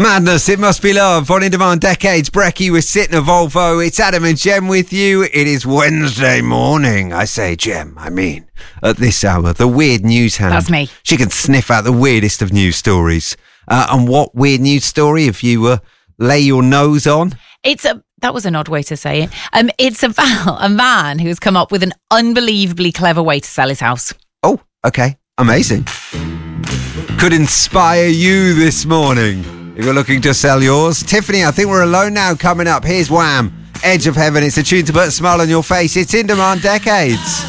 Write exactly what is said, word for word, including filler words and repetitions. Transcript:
Madness, it must be love. On In Demand Decades, Brecky with Sit in a Volvo. It's Adam and Jem with you. It is Wednesday morning. I say Jem, I mean, at this hour, the weird news hand. That's me. She can sniff out the weirdest of news stories. Uh, and what weird news story have you uh, lay your nose on? It's a that was an odd way to say it. Um, it's about a man who's come up with an unbelievably clever way to sell his house. Oh, okay, amazing. Could inspire you this morning if you're looking to sell yours. Tiffany, I think we're alone now. Coming up, here's Wham! Edge of Heaven. It's a tune to put a smile on your face. It's In Demand Decades.